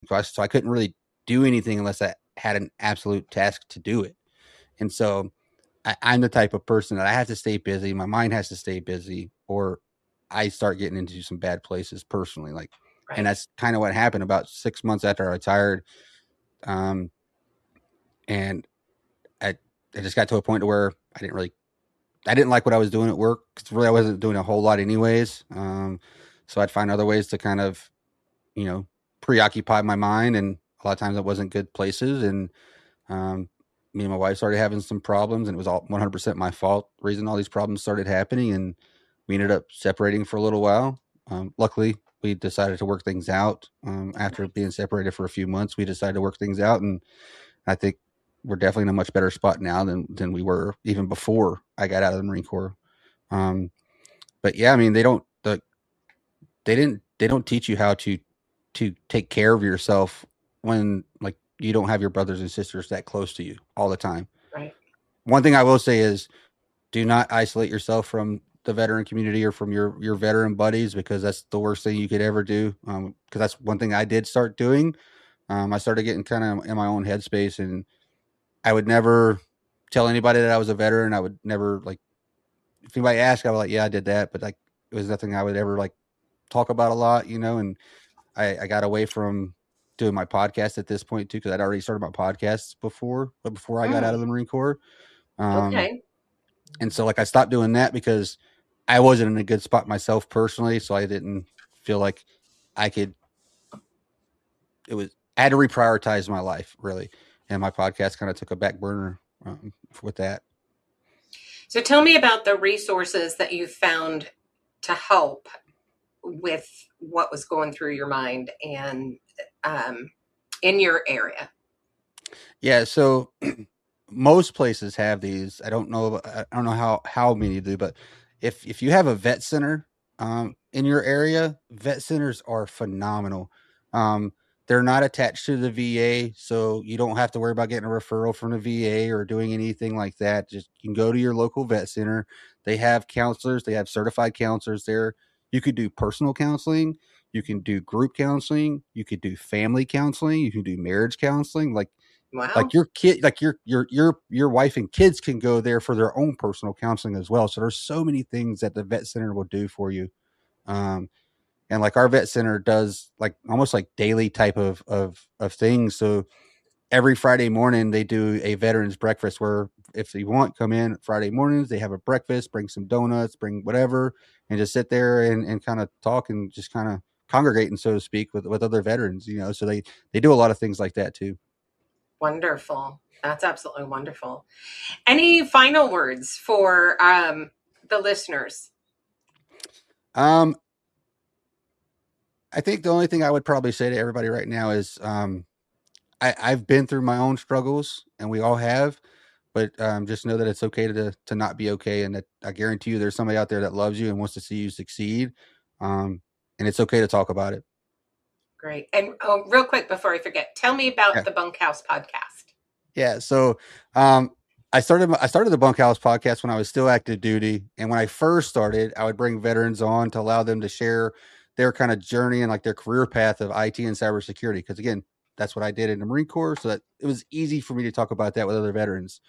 So I couldn't really do anything unless I had an absolute task to do it. And so I'm the type of person that I have to stay busy. My mind has to stay busy, or I start getting into some bad places personally. Like, and that's kind of what happened about 6 months after I retired. And I just got to a point where I didn't like what I was doing at work, because really I wasn't doing a whole lot anyways. So I'd find other ways to kind of, preoccupy my mind. And a lot of times it wasn't good places. And me and my wife started having some problems, and it was all 100% my fault. Reason all these problems started happening, and we ended up separating for a little while. Luckily, we decided to work things out. After being separated for a few months, we decided to work things out, and I think we're definitely in a much better spot now than we were even before I got out of the Marine Corps. But yeah, I mean, they don't teach you how to take care of yourself when, like, you don't have your brothers and sisters that close to you all the time. Right. One thing I will say is, do not isolate yourself from the veteran community or from your veteran buddies, because that's the worst thing you could ever do. Because that's one thing I did start doing. I started getting kind of in my own headspace, and I would never tell anybody that I was a veteran. I would never, like, if anybody asked, I was like, yeah, I did that. But, like, it was nothing I would ever, like, talk about a lot, and I got away from doing my podcast at this point too, because I'd already started my podcasts before I got out of the Marine Corps. Okay. And so, like, I stopped doing that because I wasn't in a good spot myself personally. So I didn't feel like I had to reprioritize my life, really. And my podcast kind of took a back burner with that. So tell me about the resources that you found to help with what was going through your mind and in your area. Yeah, so most places have these. I don't know how many do, but if you have a vet center in your area, vet centers are phenomenal. They're not attached to the VA, so you don't have to worry about getting a referral from the VA or doing anything like that. Just, you can go to your local vet center. They have counselors. They have certified counselors there. You could do personal counseling. You can do group counseling. You could do family counseling. You can do marriage counseling. Like your kid, like your wife and kids can go there for their own personal counseling as well. So there's so many things that the vet center will do for you. And like our vet center does, like, almost like daily type of things. So every Friday morning they do a veterans breakfast, where if you want, come in Friday mornings, they have a breakfast, bring some donuts, bring whatever, and just sit there and kind of talk and just kind of congregate, and so to speak, with other veterans, so they do a lot of things like that too. Wonderful. That's absolutely wonderful. Any final words for the listeners? I think the only thing I would probably say to everybody right now is, I've been through my own struggles, and we all have, but just know that it's okay to not be okay. And that I guarantee you there's somebody out there that loves you and wants to see you succeed. And it's okay to talk about it. Great. And real quick before I forget, tell me about the Bunkhouse podcast. Yeah. So I started the Bunkhouse podcast when I was still active duty. And when I first started, I would bring veterans on to allow them to share their kind of journey and, like, their career path of IT and cybersecurity. Because, again, that's what I did in the Marine Corps. So that it was easy for me to talk about that with other veterans.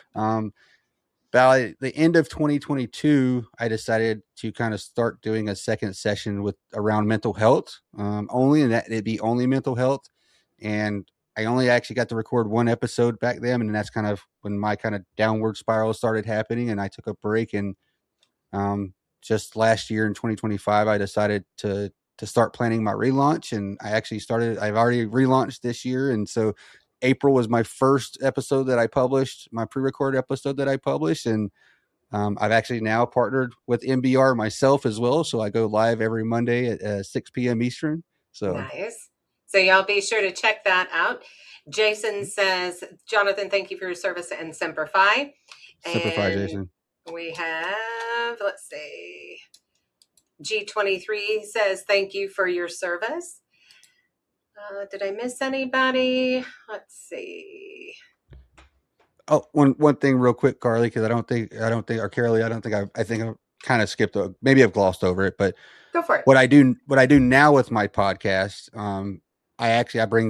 By the end of 2022, I decided to kind of start doing a second session around mental health, only, and that it'd be only mental health. And I only actually got to record one episode back then, and that's kind of when my kind of downward spiral started happening, and I took a break. And just last year in 2025, I decided to start planning my relaunch, and I've already relaunched this year. And so April was my first episode that I published, my pre-recorded episode that I published. And I've actually now partnered with MBR myself as well. So I go live every Monday at 6 p.m. Eastern. So nice. So y'all be sure to check that out. Jason says, Jonathan, thank you for your service and Semper Fi. Semper Fi, Jason. We have, let's see, G23 says, thank you for your service. Did I miss anybody? Let's see. Oh, one thing real quick, Carly, because I don't think, or Carolee, I think I've kind of skipped, maybe I've glossed over it, but go for it. What I do now with my podcast, I bring